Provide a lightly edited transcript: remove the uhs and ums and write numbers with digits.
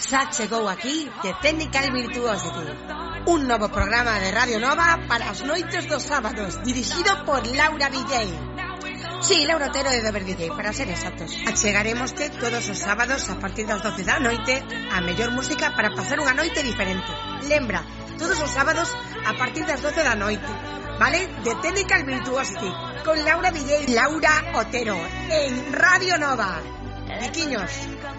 Xa chegou aquí The Technical Virtuosity, un novo programa de Radio Nova para as noites dos sábados, dirixido por Laura Villei. Sí, Laura Otero de Dover DJ, para ser exactos. Achegaremoste todos os sábados a partir das 12 da noite a mellor música para pasar unha noite diferente. Lembra, todos os sábados a partir das 12 da noite, vale? The Technical Virtuosity, con Laura Villei, Laura Otero, en Radio Nova. Riquiños.